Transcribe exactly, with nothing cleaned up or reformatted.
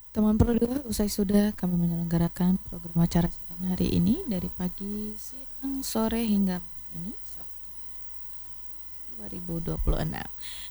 Teman Perdua, usai sudah kami menyelenggarakan program acara siang hari ini dari pagi, siang, sore hingga malam ini Sabtu dua ribu dua puluh enam.